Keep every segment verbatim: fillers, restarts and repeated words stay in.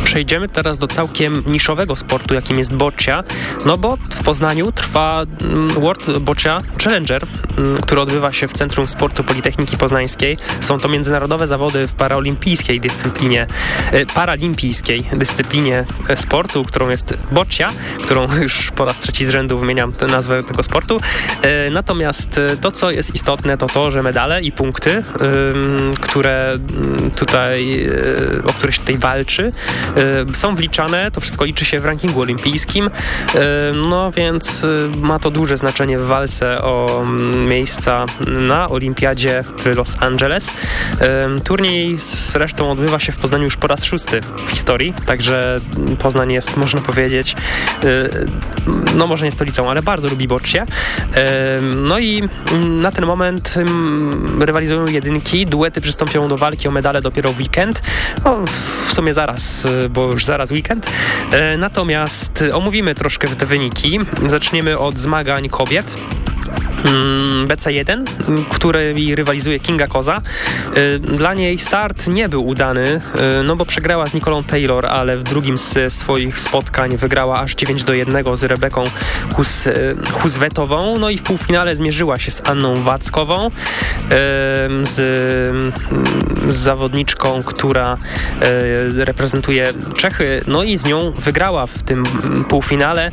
przejdziemy teraz do całkiem niszowego sportu, jakim jest boccia, no bo w Poznaniu trwa World Boccia Challenger, który odbywa się w Centrum Sportu Politechniki Poznańskiej. Są to międzynarodowe zawody w paraolimpijskiej dyscyplinie, paralimpijskiej dyscyplinie sportu, którą jest boccia, którą już po raz trzeci z rzędu wymieniam tę nazwę tego sportu. Natomiast to, co jest istotne, to to, że medale i punkty, które tutaj, o które się tutaj walczy, są wliczane, to wszystko liczy się w rankingu olimpijskim, no więc ma to duże znaczenie w walce o miejsca na olimpiadzie w Los Angeles. Turniej zresztą odbywa się w Poznaniu już po raz szósty w historii, także Poznań jest, można powiedzieć, no może nie stolicą, ale bardzo lubi boccie. No i na ten moment rywalizują jedynki, duety przystąpią do walki o medale dopiero w weekend, no, w sumie zaraz, bo już zaraz weekend. Natomiast omówimy troszkę te wyniki. Zaczniemy od zmagań kobiet. B C jeden, której rywalizuje Kinga Koza. Dla niej start nie był udany, no bo przegrała z Nicolą Taylor, ale w drugim z swoich spotkań wygrała aż dziewięć do jednego z Rebeką Hus- Huzwetową, no i w półfinale zmierzyła się z Anną Wackową, z, z zawodniczką, która reprezentuje Czechy, no i z nią wygrała w tym półfinale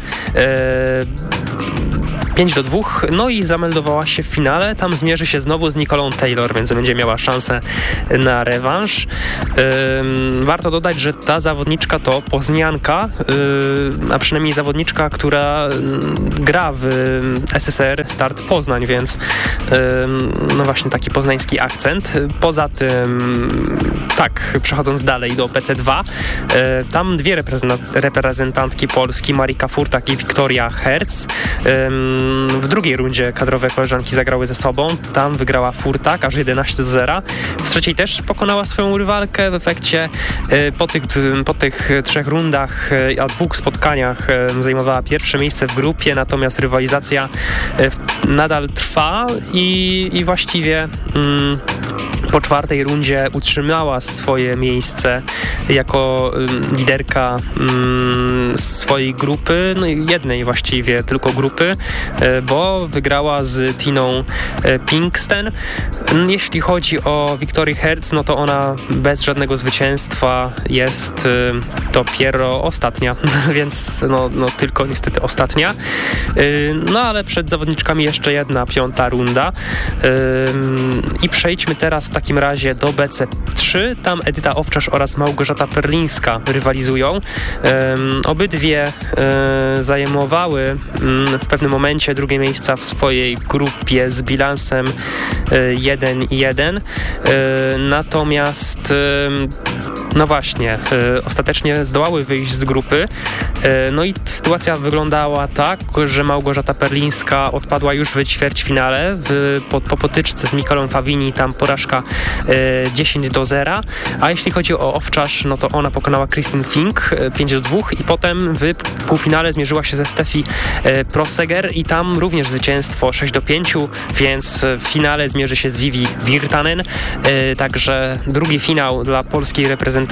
pięć do dwóch, no i zameldowała się w finale. Tam zmierzy się znowu z Nicolą Taylor, więc będzie miała szansę na rewanż. Ym, warto dodać, że ta zawodniczka to poznanianka, yy, a przynajmniej zawodniczka, która yy, gra w S S R Start Poznań, więc yy, no właśnie taki poznański akcent. Poza tym, tak, przechodząc dalej do P C dwa, yy, tam dwie reprezentant- reprezentantki Polski, Marika Furtak i Wiktoria Herz. Yy, W drugiej rundzie kadrowe koleżanki zagrały ze sobą. Tam wygrała Furtak aż jedenaście do zera. W trzeciej też pokonała swoją rywalkę. W efekcie po tych, po tych trzech rundach, a dwóch spotkaniach zajmowała pierwsze miejsce w grupie, natomiast rywalizacja nadal trwa i, i właściwie mm, po czwartej rundzie utrzymała swoje miejsce jako y, liderka y, swojej grupy, no jednej właściwie tylko grupy, y, bo wygrała z Tiną y, Pinkston. Jeśli chodzi o Wiktorię Herz, no to ona bez żadnego zwycięstwa jest y, dopiero ostatnia, więc no, no tylko niestety ostatnia. Y, no ale przed zawodniczkami jeszcze jedna piąta runda. Y, I przejdźmy teraz w takim razie do B C trzy. Tam Edyta Owczarz oraz Małgorzata Perlińska rywalizują. Um, obydwie um, zajmowały um, w pewnym momencie drugie miejsca w swojej grupie z bilansem um, jeden jeden. Um, natomiast um, no właśnie, y, ostatecznie zdołały wyjść z grupy. Y, no i sytuacja wyglądała tak, że Małgorzata Perlińska odpadła już w ćwierćfinale w, po, po potyczce z Mikolą Fawini, tam porażka y, dziesięć do zera, a jeśli chodzi o Owczarz, no to ona pokonała Kristin Fink y, pięć do dwóch i potem w półfinale zmierzyła się ze Steffi y, Proseger i tam również zwycięstwo sześć do pięciu, więc w finale zmierzy się z Vivi Virtanen, y, także drugi finał dla polskiej reprezentacji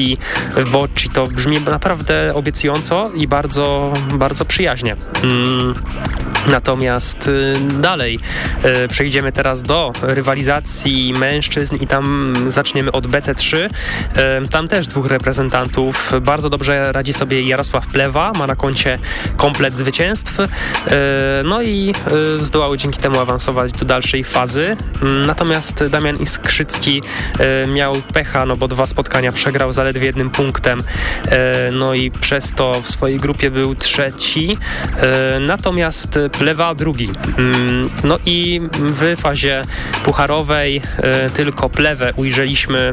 w bocci to brzmi naprawdę obiecująco i bardzo, bardzo przyjaźnie. Mm. Natomiast y, dalej y, przejdziemy teraz do rywalizacji mężczyzn i tam zaczniemy od B C trzy. Y, tam też dwóch reprezentantów. Bardzo dobrze radzi sobie Jarosław Plewa, ma na koncie komplet zwycięstw. Y, no i y, zdołały dzięki temu awansować do dalszej fazy. Y, natomiast Damian Iskrzycki y, miał pecha, no bo dwa spotkania przegrał zaledwie jednym punktem. Y, no i przez to w swojej grupie był trzeci. Y, natomiast Plewa drugi. No i w fazie pucharowej y, tylko Plewę ujrzeliśmy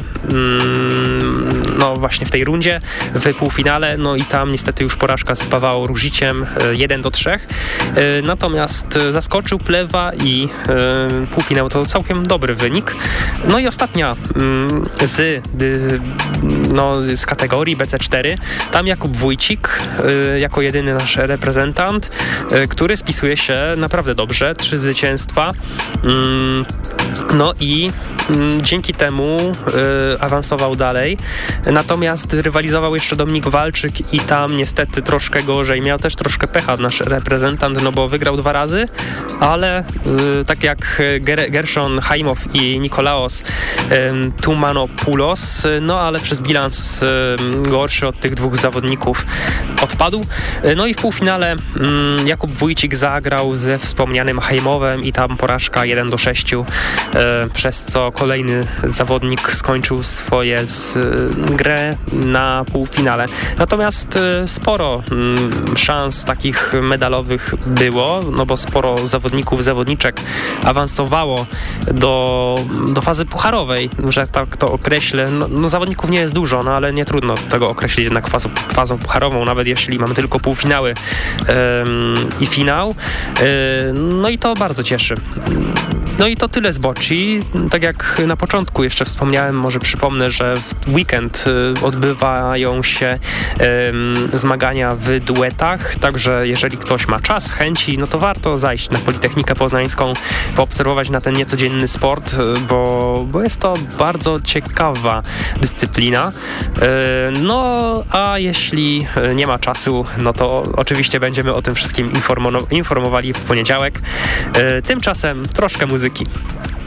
y, no właśnie w tej rundzie, w półfinale, no i tam niestety już porażka z Paweł Różiciem y, jeden do trzech. Y, natomiast y, zaskoczył Plewa i y, półfinał to całkiem dobry wynik. No i ostatnia y, z, y, no, z kategorii B C cztery, tam Jakub Wójcik y, jako jedyny nasz reprezentant, y, który spisuje się naprawdę dobrze. Trzy zwycięstwa. Mm, No i mm, dzięki temu y, awansował dalej. Natomiast rywalizował jeszcze Dominik Walczyk i tam niestety troszkę gorzej. Miał też troszkę pecha nasz reprezentant, no bo wygrał dwa razy, ale y, tak jak Ger- Gershon Haimow i Nikolaos y, Tumanopoulos, y, no ale przez bilans y, gorszy od tych dwóch zawodników odpadł. Y, no i w półfinale y, Jakub Wójcik zagrał ze wspomnianym Haimowem i tam porażka jeden do sześciu. Przez co kolejny zawodnik skończył swoje z, grę na półfinale. Natomiast sporo mm, szans takich medalowych było, no bo sporo zawodników, zawodniczek awansowało do, do fazy pucharowej, że tak to określę. No, no zawodników nie jest dużo, no ale nie trudno tego określić jednak fazą, fazą pucharową, nawet jeśli mamy tylko półfinały ym, i finał. Yy, no i to bardzo cieszy. No i to tyle z bocci. Tak jak na początku jeszcze wspomniałem, może przypomnę, że w weekend y, odbywają się y, zmagania w duetach, także jeżeli ktoś ma czas, chęci, no to warto zajść na Politechnikę Poznańską, poobserwować na ten niecodzienny sport, y, bo, bo jest to bardzo ciekawa dyscyplina. Y, no a jeśli nie ma czasu, no to oczywiście będziemy o tym wszystkim informo- informowali w poniedziałek. Y, tymczasem troszkę muzyki.